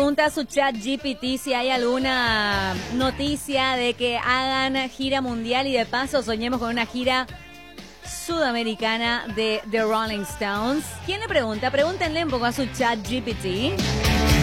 pregunta a su chat GPT si hay alguna noticia de que hagan gira mundial y de paso soñemos con una gira sudamericana de The Rolling Stones. ¿Quién le pregunta? Pregúntenle un poco a su chat GPT.